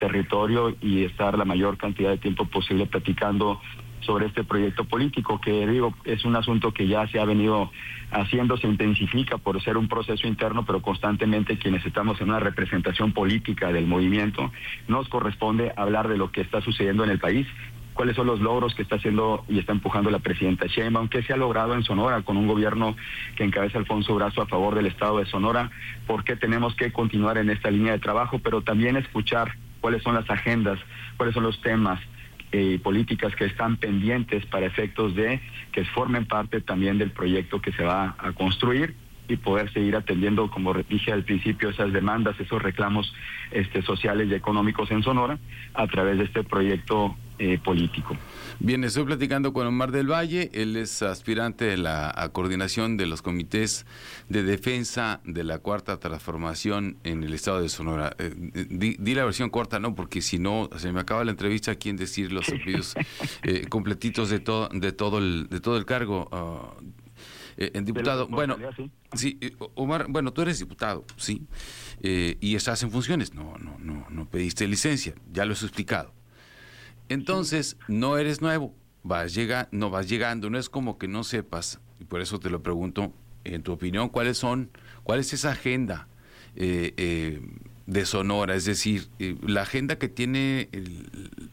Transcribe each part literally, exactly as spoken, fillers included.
territorio y estar la mayor cantidad de tiempo posible platicando sobre este proyecto político, que digo, es un asunto que ya se ha venido haciendo, se intensifica por ser un proceso interno, pero constantemente quienes estamos en una representación política del movimiento, nos corresponde hablar de lo que está sucediendo en el país, cuáles son los logros que está haciendo y está empujando la presidenta Sheinbaum, qué se ha logrado en Sonora con un gobierno que encabeza Alfonso Durazo a favor del estado de Sonora, por qué tenemos que continuar en esta línea de trabajo, pero también escuchar cuáles son las agendas, cuáles son los temas Eh, políticas que están pendientes para efectos de que formen parte también del proyecto que se va a construir y poder seguir atendiendo, como dije al principio, esas demandas, esos reclamos este, sociales y económicos en Sonora a través de este proyecto eh, político. Bien, estoy platicando con Omar del Valle, él es aspirante de la a coordinación de los comités de defensa de la Cuarta Transformación en el estado de Sonora. Eh, di, di la versión corta, ¿no? Porque si no, se me acaba la entrevista aquí en decir los apellidos eh, completitos de todo, de todo el, de todo el cargo. Uh, eh, en diputado, bueno, sí, Omar, bueno, tú eres diputado, sí, eh, y estás en funciones, no, no, no, no pediste licencia, ya lo has explicado. Entonces, no eres nuevo, vas llega, no vas llegando, no es como que no sepas, y por eso te lo pregunto, en tu opinión, ¿cuáles son, cuál es esa agenda eh, eh, de Sonora? Es decir, eh, la agenda que tiene el,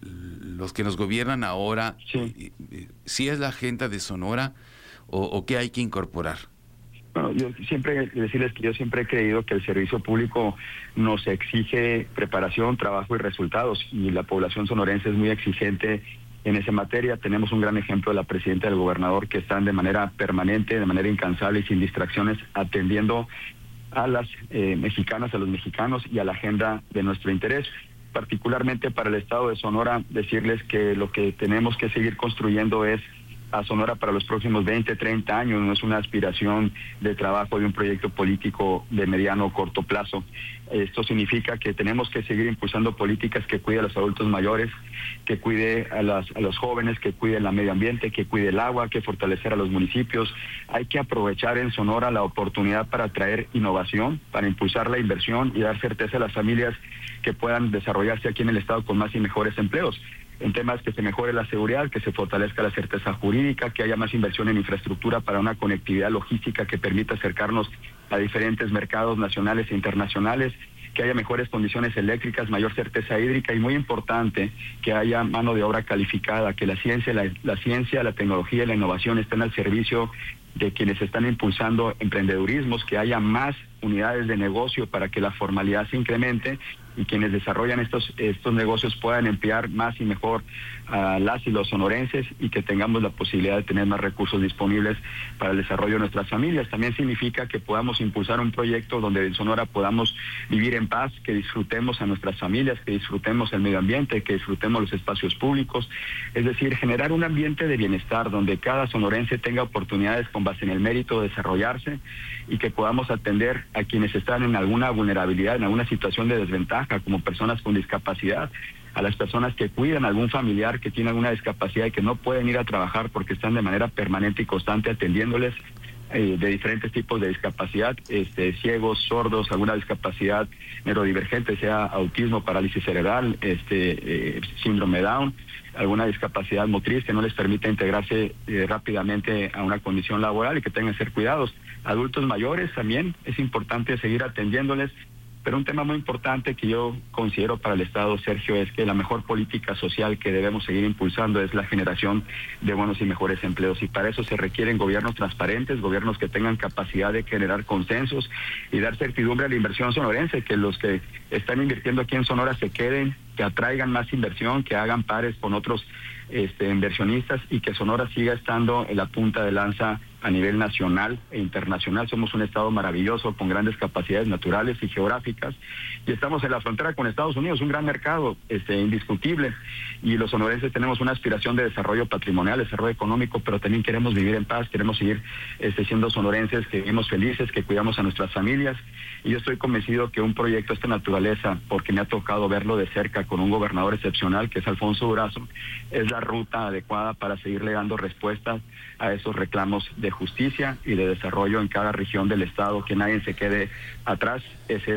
los que nos gobiernan ahora, sí. Eh, eh, ¿sí es la agenda de Sonora o, o qué hay que incorporar? Bueno, yo siempre decirles que yo siempre he creído que el servicio público nos exige preparación, trabajo y resultados, y la población sonorense es muy exigente en esa materia. Tenemos un gran ejemplo de la presidenta y del gobernador que están de manera permanente, de manera incansable y sin distracciones atendiendo a las eh, mexicanas, a los mexicanos y a la agenda de nuestro interés. Particularmente para el estado de Sonora, decirles que lo que tenemos que seguir construyendo es a Sonora para los próximos veinte, treinta años, no es una aspiración de trabajo de un proyecto político de mediano o corto plazo. Esto significa que tenemos que seguir impulsando políticas que cuiden a los adultos mayores, que cuide a, las, a los jóvenes, que cuide el medio ambiente, que cuide el agua, que fortalecer a los municipios. Hay que aprovechar en Sonora la oportunidad para traer innovación, para impulsar la inversión y dar certeza a las familias que puedan desarrollarse aquí en el estado con más y mejores empleos. En temas que se mejore la seguridad, que se fortalezca la certeza jurídica, que haya más inversión en infraestructura para una conectividad logística que permita acercarnos a diferentes mercados nacionales e internacionales, que haya mejores condiciones eléctricas, mayor certeza hídrica y muy importante, que haya mano de obra calificada, que la ciencia, la, la ciencia, la tecnología y la innovación estén al servicio de quienes están impulsando emprendedurismos, que haya más unidades de negocio para que la formalidad se incremente y quienes desarrollan estos estos negocios puedan emplear más y mejor a las y los sonorenses y que tengamos la posibilidad de tener más recursos disponibles para el desarrollo de nuestras familias. También significa que podamos impulsar un proyecto donde en Sonora podamos vivir en paz, que disfrutemos a nuestras familias, que disfrutemos el medio ambiente, que disfrutemos los espacios públicos, es decir, generar un ambiente de bienestar donde cada sonorense tenga oportunidades con base en el mérito de desarrollarse y que podamos atender a quienes están en alguna vulnerabilidad, en alguna situación de desventaja, como personas con discapacidad, a las personas que cuidan a algún familiar que tiene alguna discapacidad y que no pueden ir a trabajar porque están de manera permanente y constante atendiéndoles eh, de diferentes tipos de discapacidad, este, ciegos, sordos, alguna discapacidad neurodivergente, sea autismo, parálisis cerebral, este, eh, síndrome Down, alguna discapacidad motriz que no les permita integrarse eh, rápidamente a una condición laboral y que tengan que ser cuidados. Adultos mayores también es importante seguir atendiéndoles. Pero un tema muy importante que yo considero para el Estado, Sergio, es que la mejor política social que debemos seguir impulsando es la generación de buenos y mejores empleos. Y para eso se requieren gobiernos transparentes, gobiernos que tengan capacidad de generar consensos y dar certidumbre a la inversión sonorense, que los que están invirtiendo aquí en Sonora se queden, que atraigan más inversión, que hagan pares con otros este, inversionistas y que Sonora siga estando en la punta de lanza a nivel nacional e internacional. Somos un estado maravilloso con grandes capacidades naturales y geográficas y estamos en la frontera con Estados Unidos, un gran mercado este, indiscutible, y los sonorenses tenemos una aspiración de desarrollo patrimonial, desarrollo económico, pero también queremos vivir en paz, queremos seguir este, siendo sonorenses, que vivimos felices, que cuidamos a nuestras familias, y yo estoy convencido que un proyecto de esta naturaleza, porque me ha tocado verlo de cerca con un gobernador excepcional que es Alfonso Durazo, es la ruta adecuada para seguirle dando respuestas a esos reclamos de justicia y de desarrollo en cada región del estado, que nadie se quede atrás. Ese es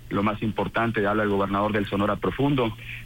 lo más importante, habla el gobernador del Sonora Profundo,